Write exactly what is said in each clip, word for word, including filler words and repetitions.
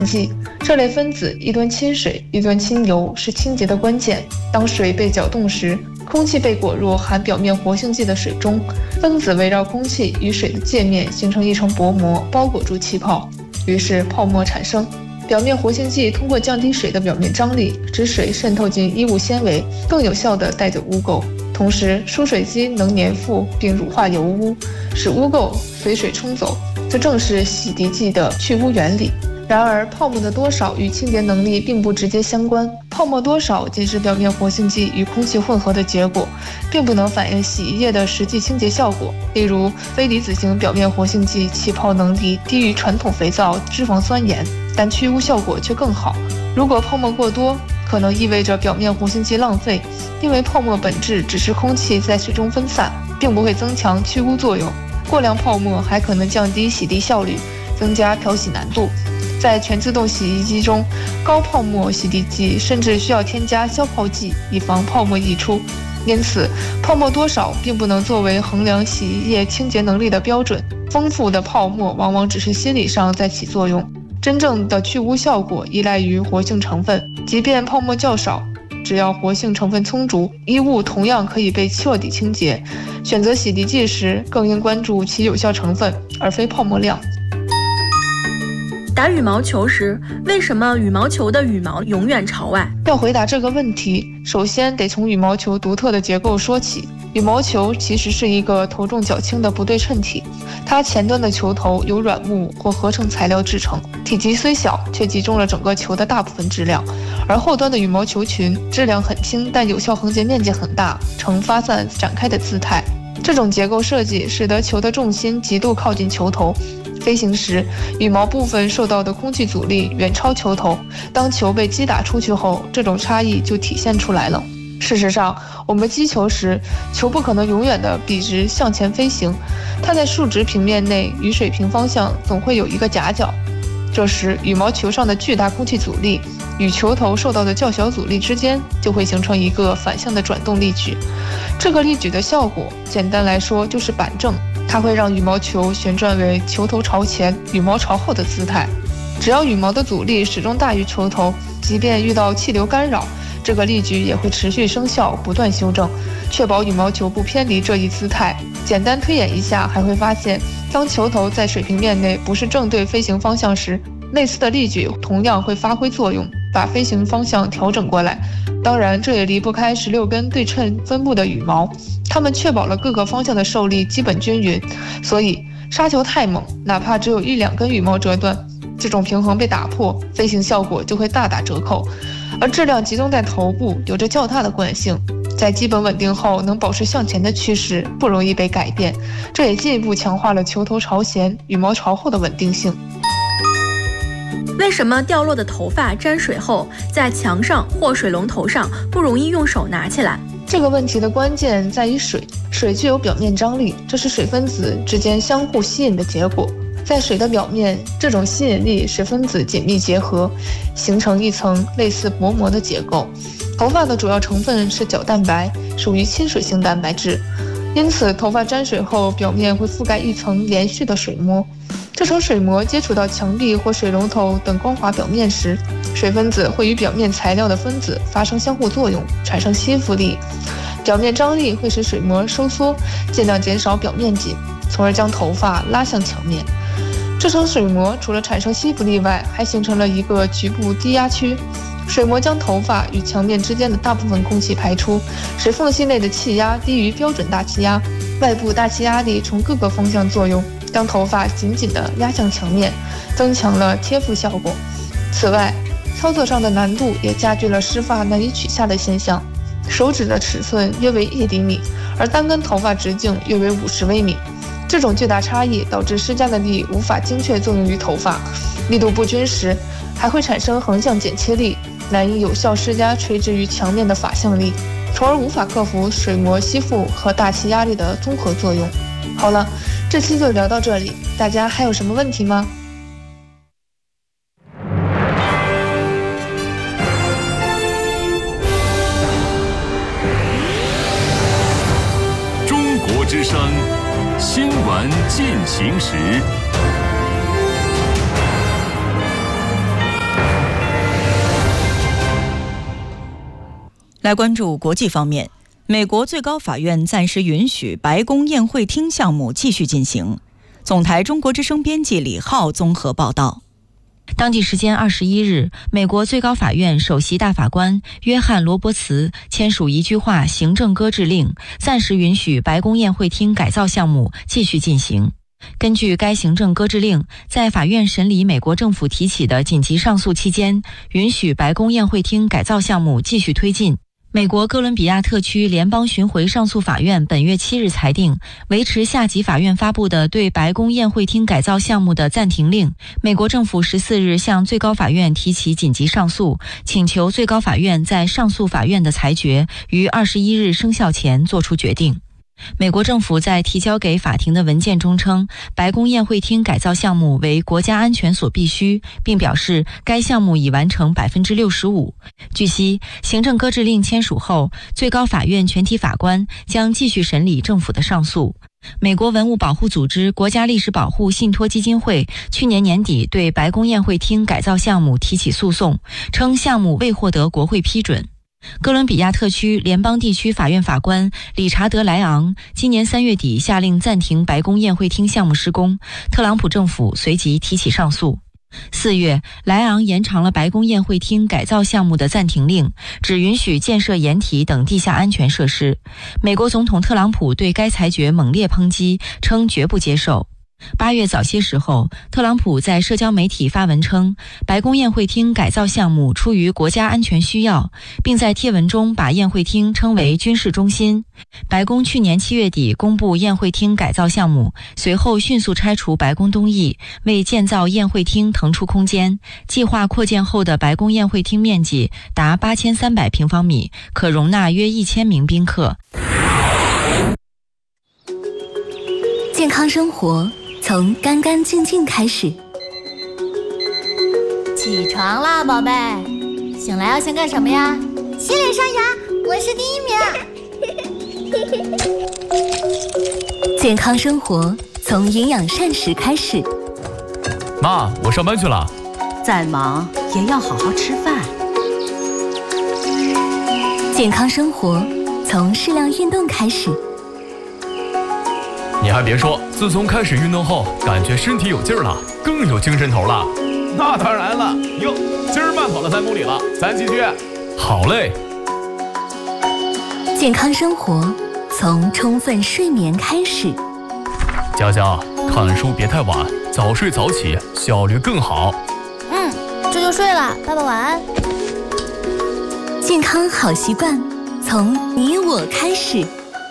剂。这类分子一端亲水，一端亲油，是清洁的关键。当水被搅动时，空气被裹入含表面活性剂的水中，分子围绕空气与水的界面形成一层薄膜，包裹住气泡，于是泡沫产生。表面活性剂通过降低水的表面张力，使水渗透进衣物纤维，更有效地带走污垢。同时，疏水机能粘附并乳化油污，使污垢随水冲走，这正是洗涤剂的去污原理。然而，泡沫的多少与清洁能力并不直接相关，泡沫多少仅是表面活性剂与空气混合的结果，并不能反映洗衣液的实际清洁效果。例如，非离子型表面活性剂起泡能力低于传统肥皂、脂肪酸盐，但去污效果却更好。如果泡沫过多，可能意味着表面活性剂浪费，因为泡沫本质只是空气在水中分散，并不会增强去污作用。过量泡沫还可能降低洗涤效率，增加漂洗难度。在全自动洗衣机中，高泡沫洗涤剂甚至需要添加消泡剂，以防泡沫溢出。因此，泡沫多少并不能作为衡量洗衣液清洁能力的标准。丰富的泡沫往往只是心理上在起作用，真正的去污效果依赖于活性成分。即便泡沫较少，只要活性成分充足，衣物同样可以被彻底清洁。选择洗涤剂时，更应关注其有效成分，而非泡沫量。 打羽毛球时，为什么羽毛球的羽毛永远朝外？ 要回答这个问题，首先得从羽毛球独特的结构说起。羽毛球其实是一个头重脚轻的不对称体，它前端的球头由软木或合成材料制成，体积虽小，却集中了整个球的大部分质量；而后端的羽毛球裙质量很轻，但有效横截面积很大，呈发散展开的姿态。这种结构设计使得球的重心极度靠近球头，飞行时羽毛部分受到的空气阻力远超球头，当球被击打出去后，这种差异就体现出来了。事实上，我们击球时，球不可能永远的笔直向前飞行，它在竖直平面内与水平方向总会有一个夹角。这时，羽毛球上的巨大空气阻力与球头受到的较小阻力之间就会形成一个反向的转动力矩。这个力矩的效果，简单来说就是板正，它会让羽毛球旋转为球头朝前、羽毛朝后的姿态。只要羽毛的阻力始终大于球头，即便遇到气流干扰，这个力矩也会持续生效，不断修正，确保羽毛球不偏离这一姿态。简单推演一下，还会发现，当球头在水平面内不是正对飞行方向时，类似的力矩同样会发挥作用，把飞行方向调整过来。当然，这也离不开十六根对称分布的羽毛，它们确保了各个方向的受力基本均匀。所以，杀球太猛，哪怕只有一两根羽毛折断，这种平衡被打破，飞行效果就会大打折扣。而质量集中在头部，有着较大的惯性，在基本稳定后能保持向前的趋势，不容易被改变。这也进一步强化了球头朝前、羽毛朝后的稳定性。 为什么掉落的头发沾水后，在墙上或水龙头上不容易用手拿起来？ 这个问题的关键在于水，水具有表面张力，这是水分子之间相互吸引的结果。在水的表面，这种吸引力使分子紧密结合，形成一层类似薄膜的结构。头发的主要成分是角蛋白，属于亲水性蛋白质，因此头发沾水后，表面会覆盖一层连续的水膜。这层水膜接触到墙壁或水龙头等光滑表面时，水分子会与表面材料的分子发生相互作用，产生吸附力。表面张力会使水膜收缩，尽量减少表面积，从而将头发拉向墙面。这层水膜除了产生吸附力外，还形成了一个局部低压区。水膜将头发与墙面之间的大部分空气排出，使缝隙内的气压低于标准大气压。外部大气压力从各个方向作用，将头发紧紧地压向墙面，增强了贴附效果。此外，操作上的难度也加剧了湿发难以取下的现象。手指的尺寸约为一厘米，而单根头发直径约为五十微米。这种巨大差异导致施加的力无法精确作用于头发，力度不均时还会产生横向剪切力，难以有效施加垂直于墙面的法向力，从而无法克服水膜吸附和大气压力的综合作用。好了，这期就聊到这里，大家还有什么问题吗？ 中国之声新闻进行时。 来关注国际方面，美国最高法院暂时允许白宫宴会厅项目继续进行。总台中国之声编辑李浩综合报道。 当地时间二十一日，美国最高法院首席大法官约翰·罗伯茨签署一句话行政搁置令，暂时允许白宫宴会厅改造项目继续进行。根据该行政搁置令，在法院审理美国政府提起的紧急上诉期间，允许白宫宴会厅改造项目继续推进。美国哥伦比亚特区联邦巡回上诉法院本月七日裁定，维持下级法院发布的对白宫宴会厅改造项目的暂停令。美国政府十四日向最高法院提起紧急上诉，请求最高法院在上诉法院的裁决于二十一日生效前作出决定。美国政府在提交给法庭的文件中称，白宫宴会厅改造项目为国家安全所必须，并表示该项目已完成 百分之六十五。 据悉，行政搁置令签署后，最高法院全体法官将继续审理政府的上诉。美国文物保护组织国家历史保护信托基金会去年年底对白宫宴会厅改造项目提起诉讼，称项目未获得国会批准。哥伦比亚特区联邦地区法院法官理查德·莱昂今年三月底下令暂停白宫宴会厅项目施工，特朗普政府随即提起上诉。四月，莱昂延长了白宫宴会厅改造项目的暂停令，只允许建设掩体等地下安全设施。美国总统特朗普对该裁决猛烈抨击，称绝不接受。八月早些时候，特朗普在社交媒体发文称，白宫宴会厅改造项目出于国家安全需要，并在贴文中把宴会厅称为军事中心。白宫去年七月底公布宴会厅改造项目，随后迅速拆除白宫东翼，为建造宴会厅腾出空间。计划扩建后的白宫宴会厅面积达八千三百平方米，可容纳约一千名宾客。 健康生活从干干净净开始。 起床啦，宝贝！醒来要先干什么呀？ 洗脸刷牙，我是第一名。健康生活从营养膳食开始。 妈，我上班去了。 再忙也要好好吃饭。 健康生活从适量运动开始。 你还别说，自从开始运动后，感觉身体有劲儿了，更有精神头了。 那当然了，哟，今儿慢跑了三公里了，咱继续。 好嘞。 健康生活从充分睡眠开始。 佳佳，看书别太晚，早睡早起，效率更好。 嗯，这就睡了，爸爸晚安。 健康好习惯从你我开始。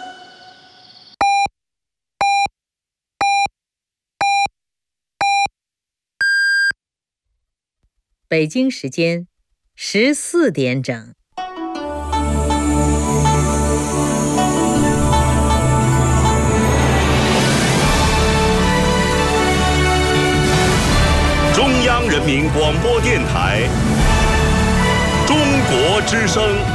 北京时间十四点整。 中央人民广播电台，中国之声。